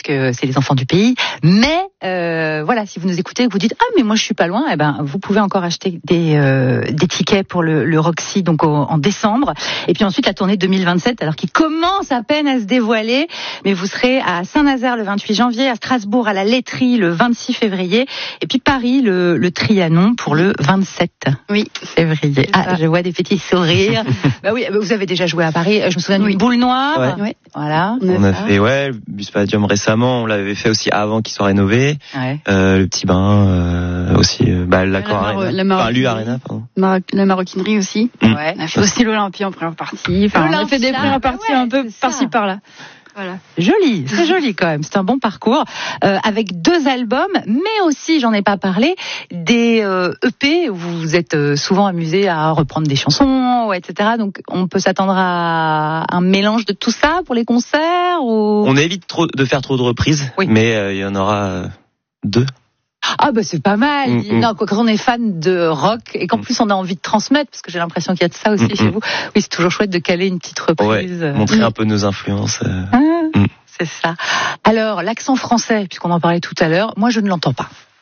puisque c'est les enfants du pays. Mais voilà, si vous nous écoutez et que vous dites ah mais moi je suis pas loin, eh ben vous pouvez encore acheter des tickets pour le Roxy donc en décembre. Et puis ensuite la tournée 2027, alors qui commence à peine à se dévoiler, mais vous serez à Saint-Nazaire le 28 janvier, à Strasbourg à la Laiterie le 26 février, et puis Paris le Trianon pour le 27 février. Ah, je vois des petits sourires. Bah oui, vous avez déjà joué à Paris. Je me souviens d'une boule noire. Ouais. Voilà. On a fait le Buspalladium récemment. On l'avait fait aussi avant qu'il soit rénové. Ouais. Le petit bain aussi. L'Accor Arena. L'U-Arena, pardon. La maroquinerie aussi. Ouais. On a fait aussi l'Olympia en première partie. Enfin, on a fait des premières parties un peu par-ci par-là. Voilà. Joli, c'est joli quand même. C'est un bon parcours avec 2 albums, mais aussi, j'en ai pas parlé, des EP où vous vous êtes souvent amusé à reprendre des chansons, etc. Donc, on peut s'attendre à un mélange de tout ça pour les concerts ou... On évite de faire trop de reprises, mais il y en aura 2. Ah bah c'est pas mal. Non, quand on est fan de rock et qu'en plus on a envie de transmettre, parce que j'ai l'impression qu'il y a de ça aussi chez vous. Oui, c'est toujours chouette de caler une petite reprise. Montrer un peu nos influences. C'est ça. Alors l'accent français, puisqu'on en parlait tout à l'heure, moi je ne l'entends pas.